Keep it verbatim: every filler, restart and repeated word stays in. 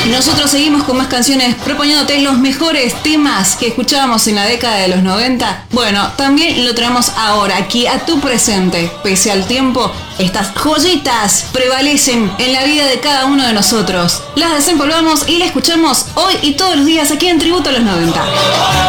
Y nosotros seguimos con más canciones proponiéndote los mejores temas que escuchábamos en la década de los noventa. Bueno, también lo traemos ahora, aquí a tu presente. Pese al tiempo, estas joyitas prevalecen en la vida de cada uno de nosotros. Las desempolvamos y las escuchamos hoy y todos los días aquí en Tributo a los noventa.